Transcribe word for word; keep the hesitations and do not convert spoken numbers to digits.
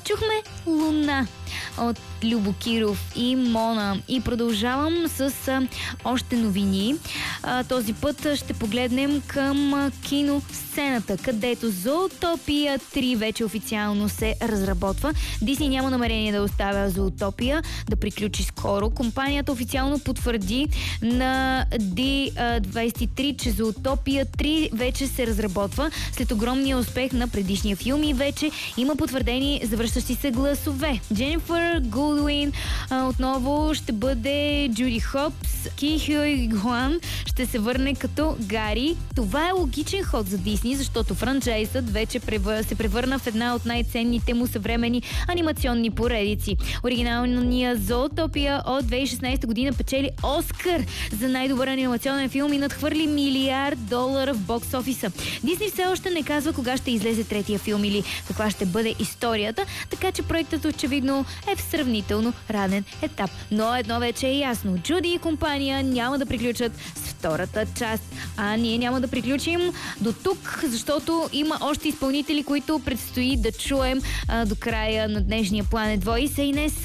Чухме Луна от Любо Киров и Мона. И продължавам с а, още новини. А, този път ще погледнем към а, киносцената, където Зоотопия три вече официално се разработва. Дисни няма намерение да оставя Зоотопия да приключи скоро. Компанията официално потвърди на Ди двайсет и три, че Зоотопия три вече се разработва след огромния успех на предишния филм и вече има потвърдени завръщащи се гласове. Дженифър Гудуин а, отново ще бъде Джуди Хопс, Ки Хюй Гуан ще се върне като Гари. Това е логичен ход за Дисни, защото франчайзът вече се превърна в една от най-ценните му съвременни анимационни поредици. Оригиналният Зоотопия от две хиляди и шестнадесета година печели Оскар за най-добър анимационен филм и надхвърли милиард долара в бокс офиса. Дисни все още не казва кога ще излезе третия филм или каква ще бъде историята, така че проектът очевидно е в сравнително ранен етап. Но едно вече е ясно. Джуди и компания няма да приключат с втората част. А ние няма да приключим до тук, защото има още изпълнители, които предстои да чуем а, до края на днешния Planet Voice. И не